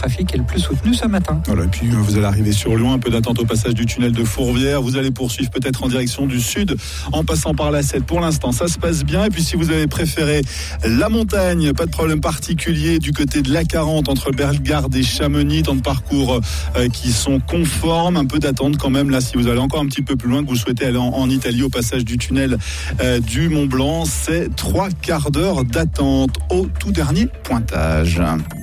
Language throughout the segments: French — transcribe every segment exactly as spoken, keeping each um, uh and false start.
trafic est le plus soutenu ce matin. Voilà, et puis vous allez arriver sur Lyon, un peu d'attente au passage du tunnel de Fourvière. Vous allez poursuivre peut-être en direction du sud en passant par la sept. Pour l'instant, ça se passe bien. Et puis si vous avez préféré la montagne, pas de problème particulier du côté de l'A quarante entre Bellegarde et Chamonix, temps de parcours euh, qui sont conformes. Un peu d'attente quand même là si vous allez encore un petit peu plus loin, que vous souhaitez aller en, en Italie au passage du tunnel euh, du Mont Blanc. C'est trois quarts d'heure d'attente au tout dernier pointage.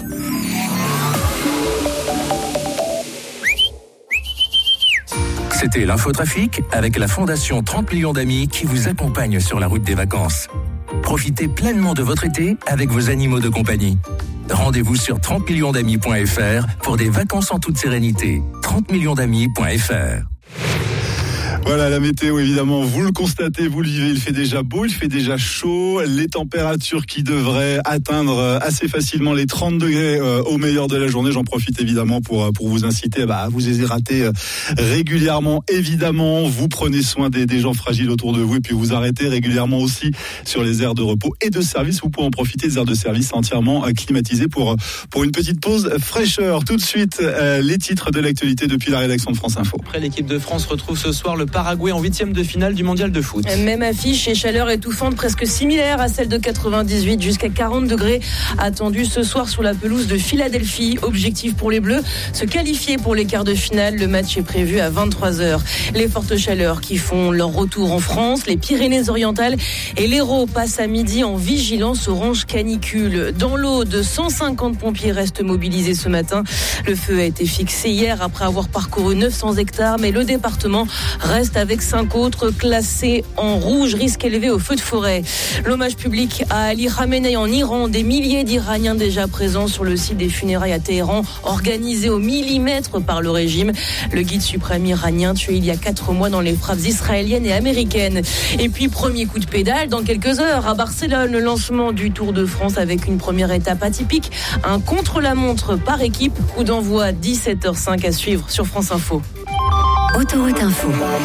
C'était l'infotrafic avec la Fondation trente millions d'amis qui vous accompagne sur la route des vacances. Profitez pleinement de votre été avec vos animaux de compagnie. Rendez-vous sur trente millions d'amis point f r pour des vacances en toute sérénité. trente millions d'amis point f r. Voilà la météo, évidemment, vous le constatez, vous le vivez, il fait déjà beau, il fait déjà chaud, les températures qui devraient atteindre assez facilement les trente degrés euh, au meilleur de la journée. J'en profite évidemment pour, pour vous inciter bah, à vous hydrater euh, régulièrement. Évidemment, vous prenez soin des, des gens fragiles autour de vous et puis vous arrêtez régulièrement aussi sur les aires de repos et de service. Vous pouvez en profiter des aires de service entièrement euh, climatisées pour, pour une petite pause fraîcheur. Tout de suite, euh, les titres de l'actualité depuis la rédaction de France Info. Après, l'équipe de France retrouve ce soir le Paraguay en huitième de finale du mondial de foot. Même affiche et chaleur étouffante presque similaire à celle de quatre-vingt-dix-huit, jusqu'à quarante degrés attendus ce soir sur la pelouse de Philadelphie. Objectif pour les Bleus, se qualifier pour les quarts de finale. Le match est prévu à vingt-trois heures. Les fortes chaleurs qui font leur retour en France, les Pyrénées-Orientales et l'Hérault passent à midi en vigilance orange canicule. Dans l'Aude, cent cinquante pompiers restent mobilisés ce matin. Le feu a été fixé hier après avoir parcouru neuf cents hectares, mais le département reste avec cinq autres classés en rouge, risque élevé au feu de forêt. L'hommage public à Ali Khamenei en Iran, des milliers d'Iraniens déjà présents sur le site des funérailles à Téhéran, organisé au millimètre par le régime. Le guide suprême iranien tué il y a quatre mois dans les frappes israéliennes et américaines. Et puis premier coup de pédale dans quelques heures à Barcelone, le lancement du Tour de France avec une première étape atypique, un contre-la-montre par équipe. Coup d'envoi dix-sept heures cinq à suivre sur France Info. Autoroute Info,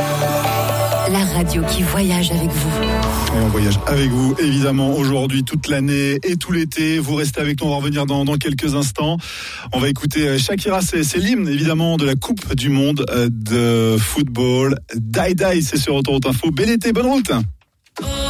la radio qui voyage avec vous. Et on voyage avec vous, évidemment, aujourd'hui, toute l'année et tout l'été. Vous restez avec nous, on va revenir dans, dans quelques instants. On va écouter Shakira, c'est, c'est l'hymne, évidemment, de la Coupe du Monde de football. Die Die, c'est sur Autoroute Info. Bel été, bonne route.